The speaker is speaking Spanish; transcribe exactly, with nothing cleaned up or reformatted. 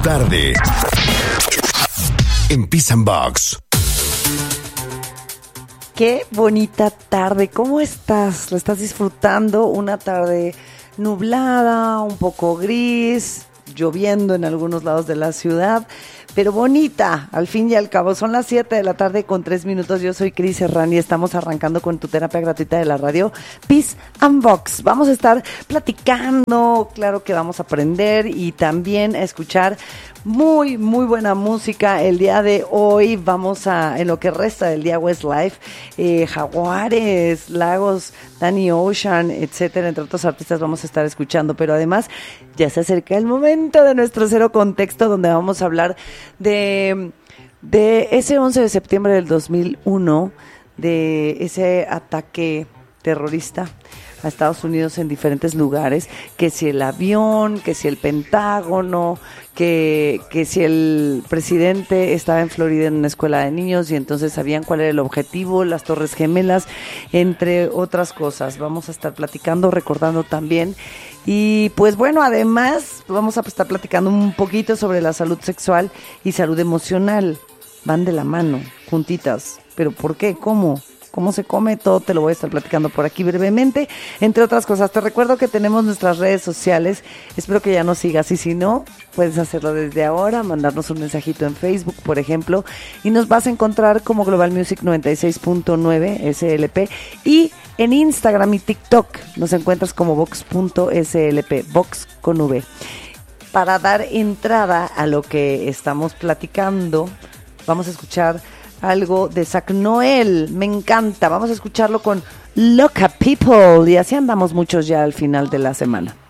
tarde en Peace and Box. Qué bonita tarde, ¿cómo estás? ¿Lo estás disfrutando? Una tarde nublada, un poco gris, lloviendo en algunos lados de la ciudad, pero bonita, al fin y al cabo. Son las siete de la tarde con tres minutos. Yo soy Cris Herrán y estamos arrancando con tu terapia gratuita de la radio, Peace and Box. Vamos a estar platicando, claro que vamos a aprender y también a escuchar muy, muy buena música. El día de hoy vamos a, en lo que resta del día Westlife, eh, Jaguares, Lagos, Danny Ocean, etcétera, entre otros artistas vamos a estar escuchando, pero además ya se acerca el momento de nuestro Cero Contexto, donde vamos a hablar de, de ese once de septiembre del dos mil uno, de ese ataque terrorista a Estados Unidos en diferentes lugares, que si el avión, que si el Pentágono, que, que si el presidente estaba en Florida en una escuela de niños y entonces sabían cuál era el objetivo, las Torres Gemelas, entre otras cosas. Vamos a estar platicando, recordando también. Y pues bueno, además vamos a estar platicando un poquito sobre la salud sexual y salud emocional. Van de la mano, juntitas. ¿Pero por qué? ¿Cómo? ¿Cómo se come? Todo te lo voy a estar platicando por aquí brevemente, entre otras cosas. Te recuerdo que tenemos nuestras redes sociales, espero que ya nos sigas y si no, puedes hacerlo desde ahora, mandarnos un mensajito en Facebook, por ejemplo, y nos vas a encontrar como Global Music noventa y seis punto nueve S L P y en Instagram y TikTok nos encuentras como Vox punto S L P, Vox con V. Para dar entrada a lo que estamos platicando, vamos a escuchar algo de Zac Noel, me encanta, vamos a escucharlo con Loca People y así andamos muchos ya al final de la semana.